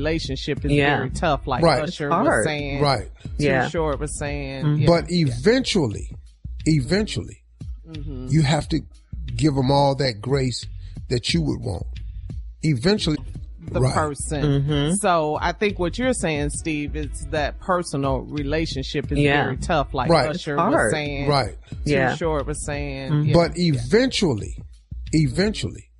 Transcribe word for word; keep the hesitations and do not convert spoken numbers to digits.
relationship is Yeah. very tough, like Right. Usher It's hard. was saying. Right. Too Yeah. Short was saying. Mhm. yeah. But eventually, eventually, you have to give them all that grace that you would want. Eventually, the right. person. Mm-hmm. So I think what you're saying, Steve, is that personal relationship is Yeah. very tough, like Right. Usher It's was hard. saying. Right. Too Yeah. Short was saying. Mhm. yeah. But eventually, eventually,